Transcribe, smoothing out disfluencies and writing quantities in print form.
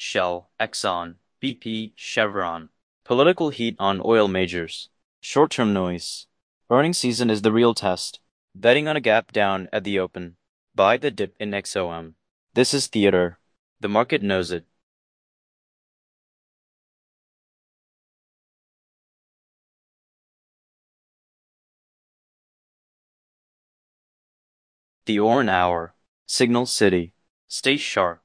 Shell, Exxon, BP, Chevron. Political heat on oil majors. Short-term noise. Earnings season is the real test. Betting on a gap down at the open. Buy the dip in XOM. This is theater. The market knows it. The Oran Hour. Signal City. Stay sharp.